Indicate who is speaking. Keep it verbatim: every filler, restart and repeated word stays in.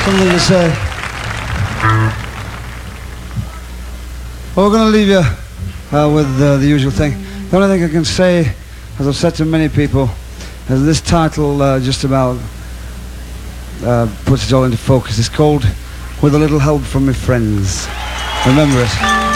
Speaker 1: Something to say. Well, we're going to leave you uh, with uh, the usual thing. The only thing I can say, as I've said to many people, is this title uh, just about uh, puts it all into focus. It's called With a Little Help from My Friends. Remember it.